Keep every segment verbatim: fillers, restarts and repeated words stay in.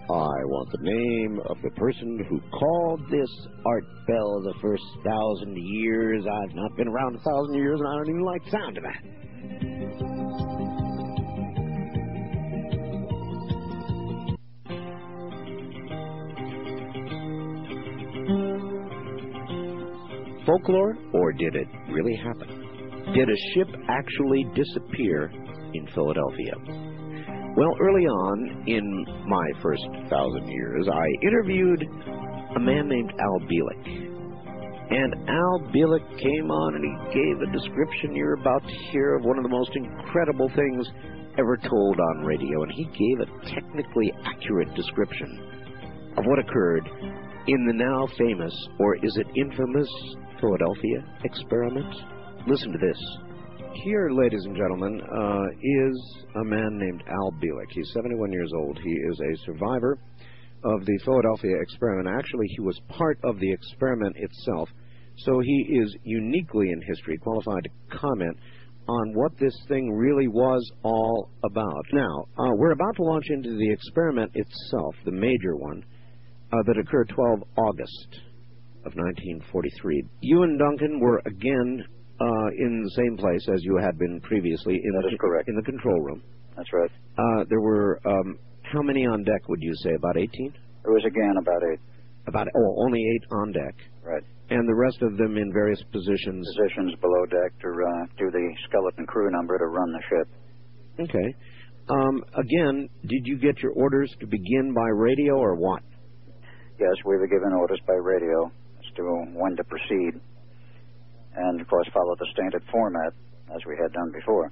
I want the name of the person who called this art bell the first thousand years. I've not been around a thousand years, and I don't even like the sound of that. Folklore, or did it really happen? Did a ship actually disappear in Philadelphia? Well, early on in my first thousand years, I interviewed a man named Al Bielek. And Al Bielek came on and he gave a description you're about to hear of one of the most incredible things ever told on radio. And he gave a technically accurate description of what occurred in the now famous, or is it infamous, Philadelphia experiment. Listen to this. Here, ladies and gentlemen, uh, is a man named Al Bielek. He's seventy-one years old. He is a survivor of the Philadelphia experiment. Actually, he was part of the experiment itself, so he is uniquely in history qualified to comment on what this thing really was all about. Now, uh, we're about to launch into the experiment itself, the major one, uh, that occurred twelve August of nineteen forty-three. You and Duncan were again uh, in the same place as you had been previously. In that the, is correct. In the control room. That's right. Uh, there were, um, how many on deck would you say, about eighteen? It was again about eight. About, oh, only eight on deck. Right. And the rest of them in various positions. Positions below deck to uh, do the skeleton crew number to run the ship. Okay. Um, again, did you get your orders to begin by radio or what? Yes, we were given orders by radio as to when to proceed, and of course follow the standard format as we had done before.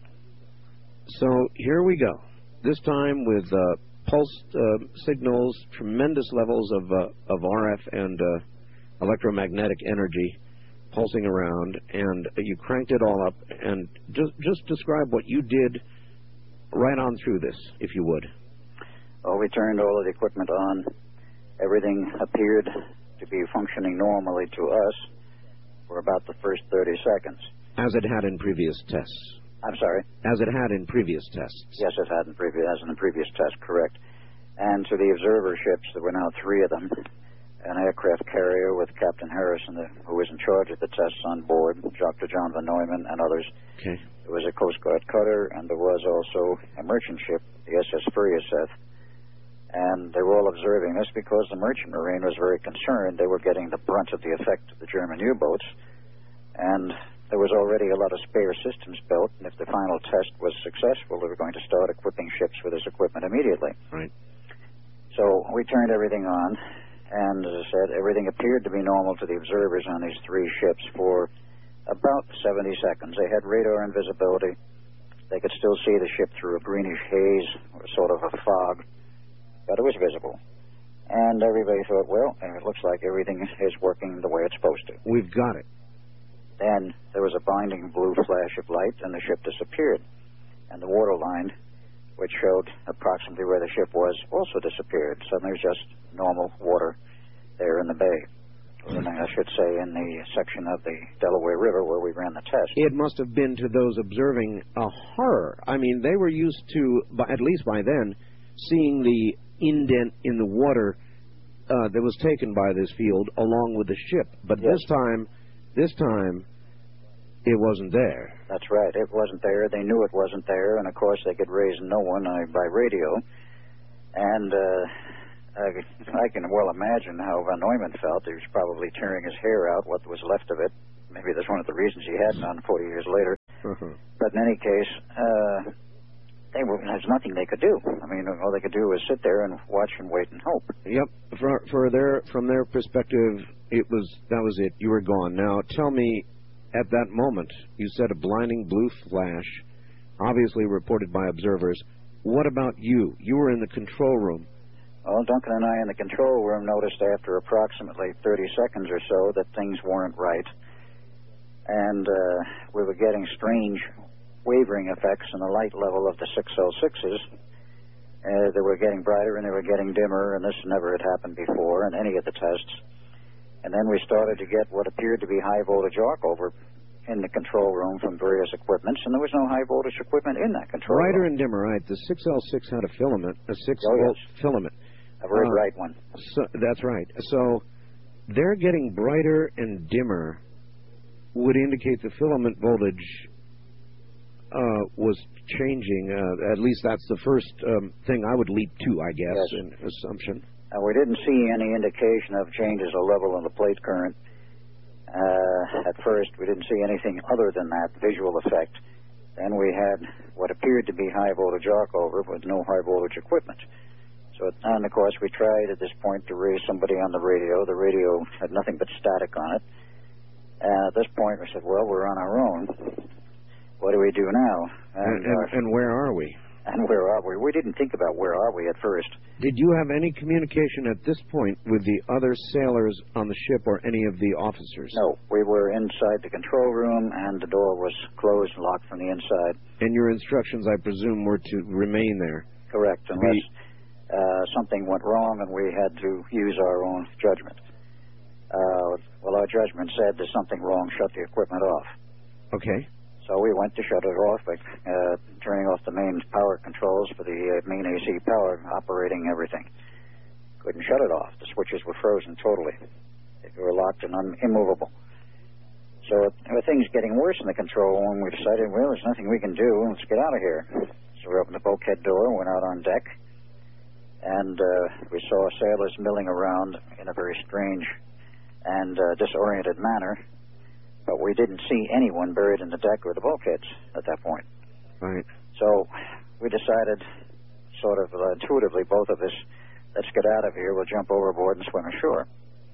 So here we go. This time with uh, pulsed uh, signals, tremendous levels of uh, of R F and uh, electromagnetic energy pulsing around, and you cranked it all up. And just just describe what you did right on through this, if you would. Well, we turned all of the equipment on. Everything appeared to be functioning normally to us for about the first thirty seconds. As it had in previous tests. I'm sorry? As it had in previous tests. Yes, it had in previous, as in the previous test, correct. And to the observer ships, there were now three of them, an aircraft carrier with Captain Harrison, the, who was in charge of the tests on board, Doctor John Van Neumann, and others. Okay. There was a Coast Guard cutter, and there was also a merchant ship, the S S Furiaseth. And they were all observing this because the merchant marine was very concerned. They were getting the brunt of the effect of the German U-boats, and there was already a lot of spare systems built, and if the final test was successful, they were going to start equipping ships with this equipment immediately. Right. So we turned everything on, and as I said, everything appeared to be normal to the observers on these three ships for about seventy seconds. They had radar and visibility. They could still see the ship through a greenish haze, or sort of a fog, but it was visible. And everybody thought, well, it looks like everything is working the way it's supposed to. We've got it. Then there was a blinding blue flash of light, and the ship disappeared. And the water line, which showed approximately where the ship was, also disappeared. Suddenly there was just normal water there in the bay. Or I should say in the section of the Delaware River where we ran the test. It must have been to those observing a horror. I mean, they were used to, at least by then, seeing the indent in the water uh, that was taken by this field along with the ship. But yes. this time, this time, it wasn't there. That's right. It wasn't there. They knew it wasn't there, and of course they could raise no one uh, by radio. And uh, I, I can well imagine how Van Neumann felt. He was probably tearing his hair out, what was left of it. Maybe that's one of the reasons he had none forty years later. Uh-huh. But in any case, uh, they were, there's nothing they could do. I mean, all they could do was sit there and watch and wait and hope. Yep. For, for their, from their perspective, it was that was it. You were gone. Now, tell me, at that moment, you said a blinding blue flash, obviously reported by observers. What about you? You were in the control room. Well, Duncan and I in the control room noticed after approximately thirty seconds or so that things weren't right. And uh, we were getting strange wavering effects in the light level of the six oh sixes. Uh, they were getting brighter and they were getting dimmer, and this never had happened before in any of the tests. And then we started to get what appeared to be high-voltage arc over in the control room from various equipments, and there was no high-voltage equipment in that control Brighter room. and dimmer, right. The six L six had a filament, a six-volt oh, yes. filament. A very uh, bright one. So, that's right. So they're getting brighter and dimmer would indicate the filament voltage uh, was changing. Uh, at least that's the first um, thing I would leap to, I guess, Yes. in assumption. Uh, we didn't see any indication of changes of level in the plate current. Uh, at first, we didn't see anything other than that visual effect. Then we had what appeared to be high voltage arc over with no high voltage equipment. So, and of course, we tried at this point to raise somebody on the radio. The radio had nothing but static on it. And at this point, we said, well, we're on our own. What do we do now? And, And, and, uh, and where are we? and where are we? We didn't think about where are we at first. Did you have any communication at this point with the other sailors on the ship or any of the officers? No, we were inside the control room, and the door was closed and locked from the inside. And your instructions, I presume, were to remain there. Correct, unless uh, something went wrong and we had to use our own judgment. Uh, well, our judgment said there's something wrong, shut the equipment off. Okay. So we went to shut it off by uh, turning off the main power controls for the uh, main A C power, operating everything. Couldn't shut it off. The switches were frozen totally. They were locked and un- immovable. So uh, things getting worse in the control room, we decided, well, there's nothing we can do. Let's get out of here. So we opened the bulkhead door, went out on deck, and uh, we saw sailors milling around in a very strange and uh, disoriented manner. But we didn't see anyone buried in the deck or the bulkheads at that point. Right. So we decided, sort of uh, intuitively, both of us, let's get out of here. We'll jump overboard and swim ashore.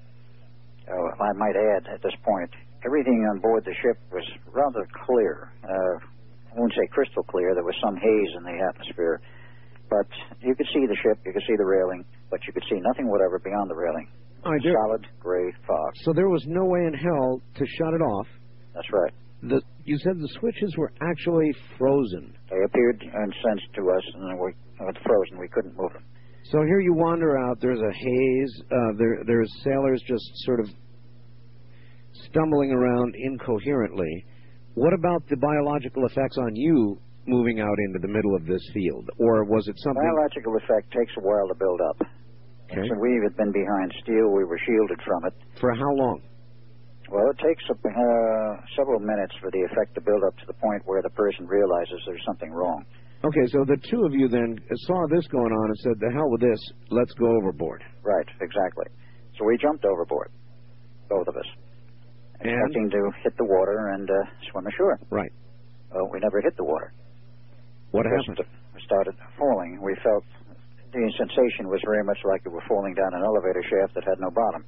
Uh, I might add, at this point, everything on board the ship was rather clear. Uh, I won't say crystal clear. There was some haze in the atmosphere. But you could see the ship, you could see the railing, but you could see nothing whatever beyond the railing. I do. Solid gray fog. So there was no way in hell to shut it off. That's right. The, you said the switches were actually frozen. They appeared and sensed to us, and we were frozen. We couldn't move them. So here you wander out. There's a haze. Uh, there, there's sailors just sort of stumbling around incoherently. What about the biological effects on you moving out into the middle of this field? Or was it something... Biological effect takes a while to build up. Okay. So we had been behind steel. We were shielded from it. For how long? Well, it takes uh, several minutes for the effect to build up to the point where the person realizes there's something wrong. Okay, so the two of you then saw this going on and said, the hell with this, let's go overboard. Right, exactly. So we jumped overboard, both of us, And? expecting to hit the water and uh, swim ashore. Right. Well, we never hit the water. What Just happened? We started falling. We felt the sensation was very much like we were falling down an elevator shaft that had no bottom.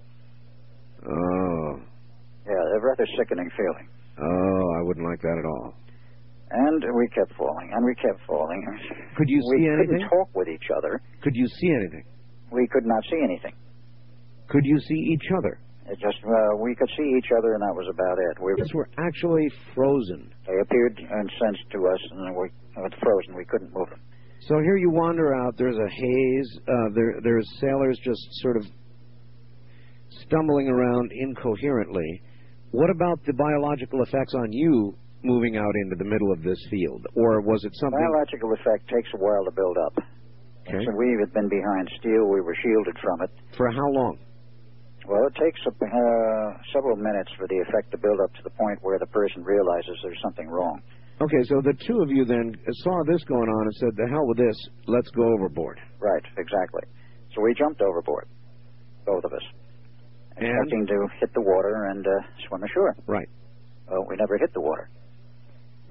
Oh. Yeah, a rather sickening feeling. Oh, I wouldn't like that at all. And we kept falling, and we kept falling. Could you we see anything? We couldn't talk with each other. Could you see anything? We could not see anything. Could you see each other? It just, uh, we could see each other, and that was about it. We These were actually frozen. They appeared and sensed to us, and we were frozen. We couldn't move them. So here you wander out. There's a haze. Uh, there, there's sailors just sort of stumbling around incoherently. What about the biological effects on you moving out into the middle of this field? Or was it something... Biological effect takes a while to build up. Okay. So we had been behind steel. We were shielded from it. For how long? Well, it takes uh, several minutes for the effect to build up to the point where the person realizes there's something wrong. Okay, so the two of you then saw this going on and said, the hell with this, let's go overboard. Right, exactly. So we jumped overboard, both of us, And? expecting to hit the water and uh, swim ashore. Right. Well, we never hit the water.